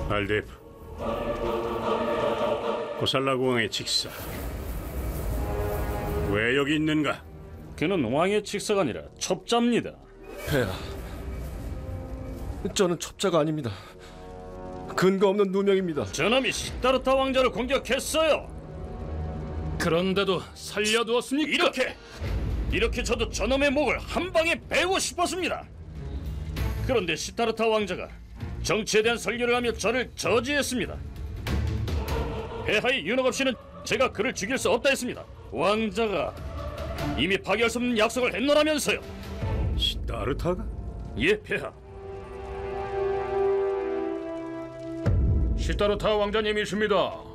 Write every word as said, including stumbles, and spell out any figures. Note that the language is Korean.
알데프, 고살라고 왕의 직사, 왜 여기 있는가? 그는 왕의 직사가 아니라 첩자입니다. 폐하, 저는 첩자가 아닙니다. 근거 없는 누명입니다. 저놈이 시다르타 왕자를 공격했어요. 그런데도 살려두었습니까? 이렇게 이렇게 저도 저놈의 목을 한 방에 베고 싶었습니다. 그런데 시다르타 왕자가 정치에 대한 설교를 하며 저를 저지했습니다. 폐하의 윤허 없이는 제가 그를 죽일 수 없다 했습니다. 왕자가 이미 파기할 수 없는 약속을 했노라면서요. 시다르타가? 예, 폐하. 시다르타 왕자님이십니다.